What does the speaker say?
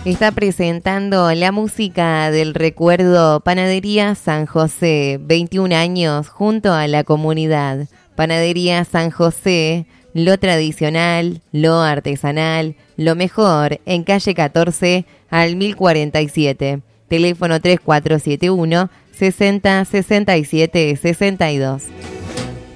Está presentando la música del recuerdo Panadería San José, 21 años junto a la comunidad. Panadería San José, lo tradicional, lo artesanal, lo mejor en calle 14 al 1047. Teléfono 3471 60 67 62.